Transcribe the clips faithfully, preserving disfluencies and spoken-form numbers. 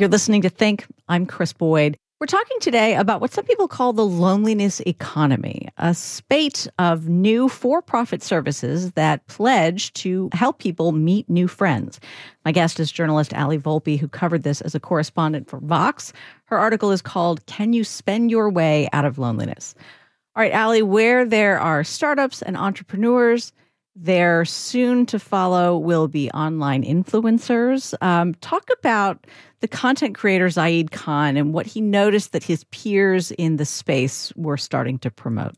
You're listening to Think. I'm Chris Boyd. We're talking today about what some people call the loneliness economy, a spate of new for-profit services that pledge to help people meet new friends. My guest is journalist Ali Volpe, who covered this as a correspondent for Vox. Her article is called, Can You Spend Your Way Out of Loneliness? All right, Ali, where there are startups and entrepreneurs, there soon to follow will be online influencers. Um, talk about the content creator Zaid Khan and what he noticed that his peers in the space were starting to promote.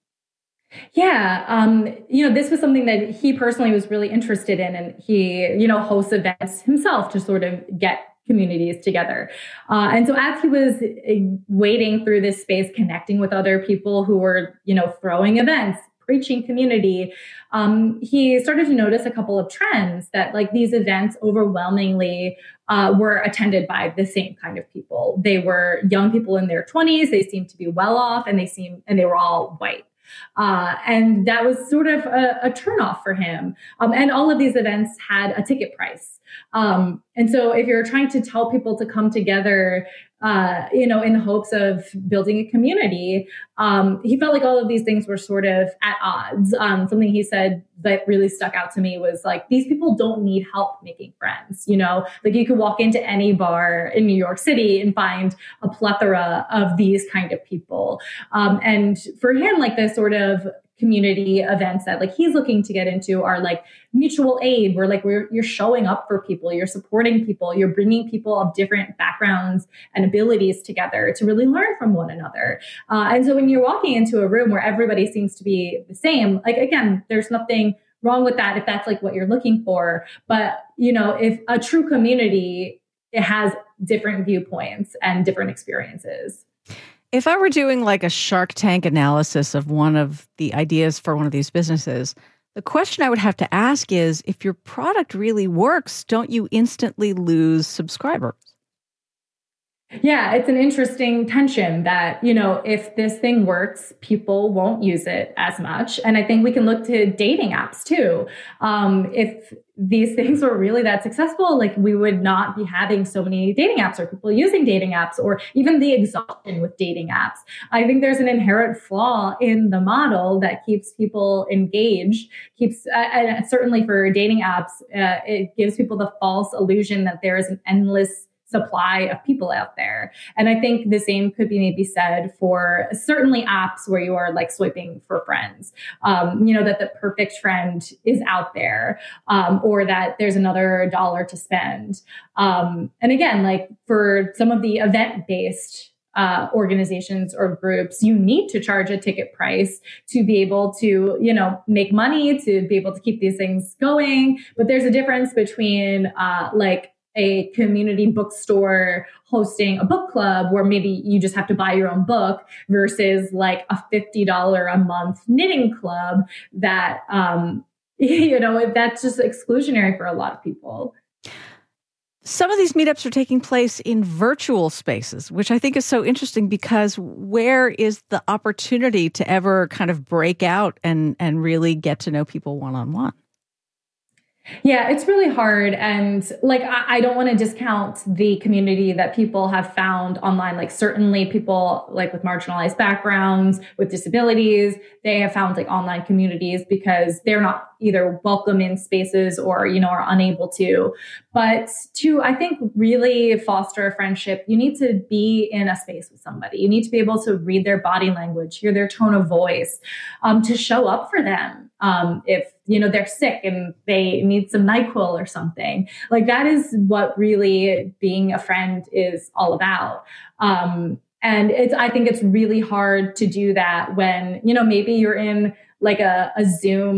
Yeah, um, you know, this was something that he personally was really interested in, and he, you know, hosts events himself to sort of get communities together. Uh, and so as he was uh, wading through this space, connecting with other people who were, you know, throwing events, preaching community, um, he started to notice a couple of trends that like these events overwhelmingly uh, were attended by the same kind of people. They were young people in their twenties. They seemed to be well off, and they seemed, and they were all white. Uh, and that was sort of a, a turnoff for him. Um, and all of these events had a ticket price. Um, and so if you're trying to tell people to come together, uh, you know, in the hopes of building a community, um, he felt like all of these things were sort of at odds. Um, something he said that really stuck out to me was like, these people don't need help making friends. You know, like you could walk into any bar in New York City and find a plethora of these kind of people. Um, and for him, like the sort of community events that like he's looking to get into are like mutual aid, where like we're, you're showing up for people, you're supporting people, you're bringing people of different backgrounds and abilities together to really learn from one another. Uh, and so when you're walking into a room where everybody seems to be the same, like, again, there's nothing wrong with that if that's like what you're looking for. But, you know, if a true community, it has different viewpoints and different experiences. If I were doing like a Shark Tank analysis of one of the ideas for one of these businesses, the question I would have to ask is, if your product really works, don't you instantly lose subscribers? Yeah, it's an interesting tension that, you know, if this thing works, people won't use it as much. And I think we can look to dating apps too. Um, if these things were really that successful, like we would not be having so many dating apps or people using dating apps, or even the exhaustion with dating apps. I think there's an inherent flaw in the model that keeps people engaged, keeps, uh, and certainly for dating apps, uh, it gives people the false illusion that there is an endless supply of people out there. And I think the same could be maybe said for certainly apps where you are like swiping for friends, um, you know, that the perfect friend is out there, um, or that there's another dollar to spend. Um, and again, like for some of the event-based Uh, organizations or groups, you need to charge a ticket price to be able to, you know, make money, to be able to keep these things going. But there's a difference between uh, like a community bookstore hosting a book club where maybe you just have to buy your own book versus like a fifty dollars a month knitting club that, um, you know, that's just exclusionary for a lot of people. Some of these meetups are taking place in virtual spaces, which I think is so interesting, because where is the opportunity to ever kind of break out and, and really get to know people one-on-one? Yeah, it's really hard. And like, I, I don't want to discount the community that people have found online. Like certainly people like with marginalized backgrounds, with disabilities, they have found like online communities because they're not either welcome in spaces or, you know, are unable to. But to, I think, really foster a friendship, you need to be in a space with somebody. You need to be able to read their body language, hear their tone of voice, um, to show up for them. Um, if, you know, they're sick and they need some NyQuil or something, like that is what really being a friend is all about. Um, and it's, I think it's really hard to do that when, you know, maybe you're in like a, a Zoom